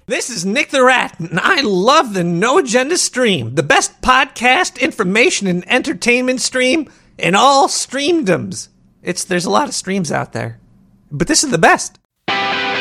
This is Nick the Rat, and I love the No Agenda stream, the best podcast, information, and entertainment stream in all streamdoms. There's a lot of streams out there, but this is the best.